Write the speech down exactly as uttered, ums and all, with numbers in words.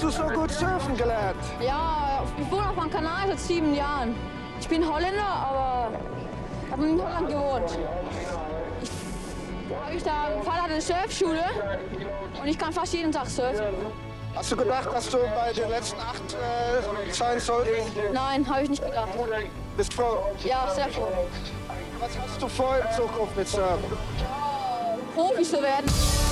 hast du so gut surfen gelernt? Ja, ich wohne auf einem Kanal seit sieben Jahren. Ich bin Holländer, aber ich habe in Holland gewohnt. Ich, ich da, mein Vater hat eine Surfschule und ich kann fast jeden Tag surfen. Hast du gedacht, dass du bei den letzten acht äh, sein solltest? Nein, habe ich nicht gedacht. Bist froh? Ja, sehr froh. Was hast du vor in Zukunft mit Surfen? Profi zu werden.